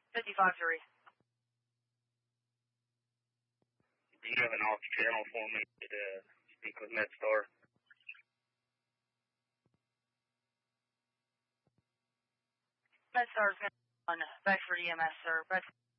55-3. Do you have an off channel for me to speak with MedStar? MedStar's on Bedford EMS, sir.